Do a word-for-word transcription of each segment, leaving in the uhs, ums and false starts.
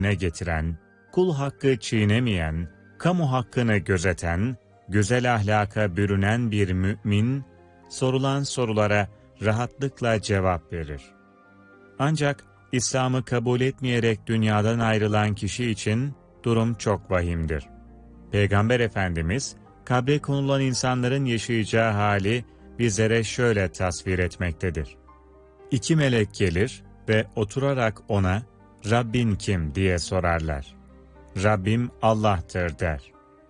ne getiren, kul hakkı çiğnemeyen, kamu hakkını gözeten, güzel ahlaka bürünen bir mümin, sorulan sorulara rahatlıkla cevap verir. Ancak İslam'ı kabul etmeyerek dünyadan ayrılan kişi için durum çok vahimdir. Peygamber Efendimiz, kabre konulan insanların yaşayacağı hali bizlere şöyle tasvir etmektedir. İki melek gelir ve oturarak ona, "Rabbin kim?" diye sorarlar. "Rabbim Allah'tır." der.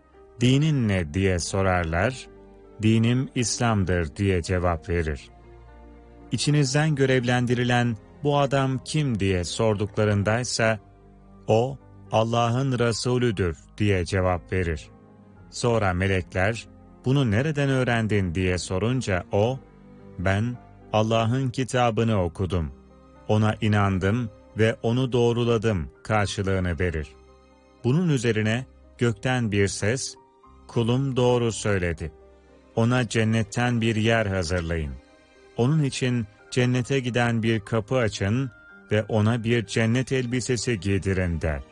"Dinin ne?" diye sorarlar. "Dinim İslam'dır." diye cevap verir. İçinizden görevlendirilen bu adam kim diye sorduklarındaysa, o Allah'ın Resulüdür diye cevap verir. Sonra melekler, "Bunu nereden öğrendin?" diye sorunca o, "Ben Allah'ın kitabını okudum, ona inandım ve onu doğruladım" karşılığını verir. Bunun üzerine gökten bir ses, "Kulum doğru söyledi. Ona cennetten bir yer hazırlayın. Onun için cennete giden bir kapı açın ve ona bir cennet elbisesi giydirin" der.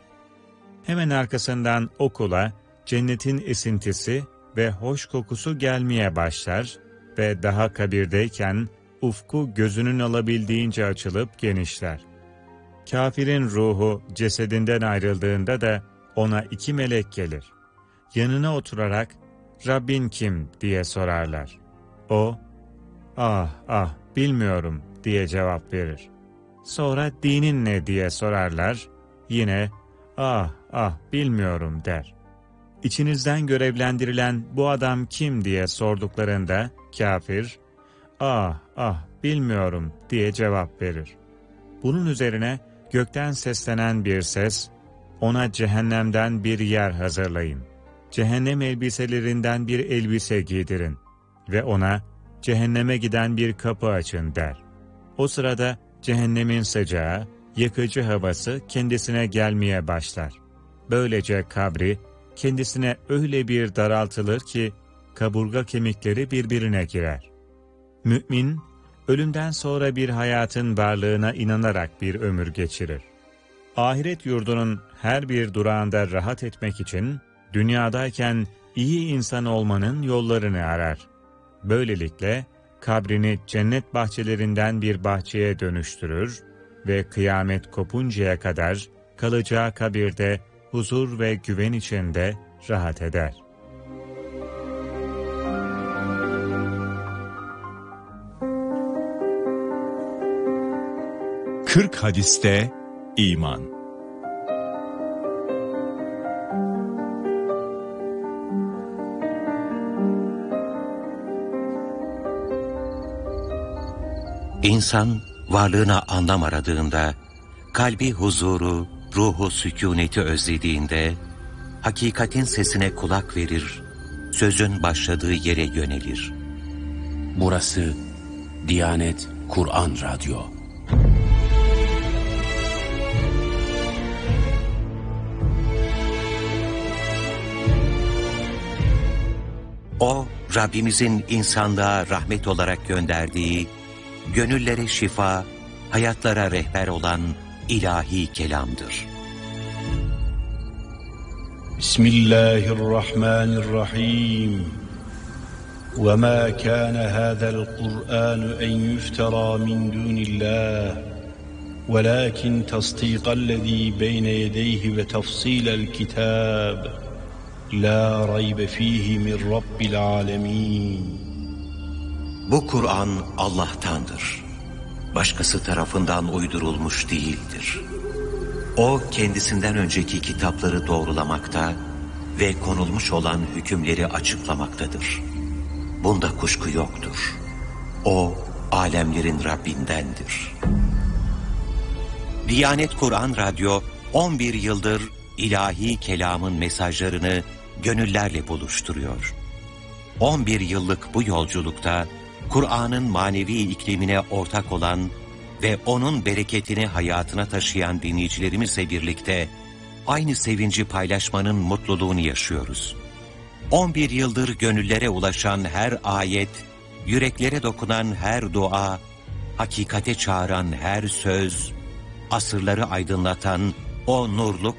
Hemen arkasından o kula cennetin esintisi ve hoş kokusu gelmeye başlar ve daha kabirdeyken ufku gözünün alabildiğince açılıp genişler. Kafirin ruhu cesedinden ayrıldığında da ona iki melek gelir. Yanına oturarak, "Rabbin kim?" diye sorarlar. O, "Ah ah bilmiyorum" diye cevap verir. Sonra "Dinin ne?" diye sorarlar. Yine, "Ah ah bilmiyorum" der. İçinizden görevlendirilen bu adam kim diye sorduklarında kafir, "Ah ah bilmiyorum" diye cevap verir. Bunun üzerine gökten seslenen bir ses, "Ona cehennemden bir yer hazırlayın. Cehennem elbiselerinden bir elbise giydirin ve ona cehenneme giden bir kapı açın" der. O sırada cehennemin sıcağı, yakıcı havası kendisine gelmeye başlar. Böylece kabri kendisine öyle bir daraltılır ki kaburga kemikleri birbirine girer. Mümin, ölümden sonra bir hayatın varlığına inanarak bir ömür geçirir. Ahiret yurdunun her bir durağında rahat etmek için dünyadayken iyi insan olmanın yollarını arar. Böylelikle kabrini cennet bahçelerinden bir bahçeye dönüştürür ve kıyamet kopuncaya kadar kalacağı kabirde huzur ve güven içinde rahat eder. Kırk hadiste iman. İnsan varlığına anlam aradığında, kalbi huzuru, ruhu sükûneti özlediğinde, hakikatin sesine kulak verir, sözün başladığı yere yönelir. Burası Diyanet Kur'an Radyo. O, Rabbimizin insanlığa rahmet olarak gönderdiği, gönüllere şifa, hayatlara rehber olan ilahi kelamdır. Bismillahirrahmanirrahim. وَمَا كَانَ هَذَا الْقُرْآنُ أَنْ يُفْتَرَى مِنْ دُونِ اللّٰهِ وَلَكِنْ تَصْدِيقَ الَّذ۪ي بَيْنَ يَدَيْهِ وَتَفْصِيلَ الْكِتَابِ لَا رَيْبَ ف۪يهِ مِنْ رَبِّ الْعَالَمِينَ. Bu Kur'an Allah'tandır. Başkası tarafından uydurulmuş değildir. O, kendisinden önceki kitapları doğrulamakta ve konulmuş olan hükümleri açıklamaktadır. Bunda kuşku yoktur. O, alemlerin Rabbindendir. Diyanet Kur'an Radyo, on bir yıldır ilahi kelamın mesajlarını gönüllerle buluşturuyor. on bir yıllık bu yolculukta, Kur'an'ın manevi iklimine ortak olan ve onun bereketini hayatına taşıyan dinleyicilerimizle birlikte aynı sevinci paylaşmanın mutluluğunu yaşıyoruz. on bir yıldır gönüllere ulaşan her ayet, yüreklere dokunan her dua, hakikate çağıran her söz, asırları aydınlatan O nurluk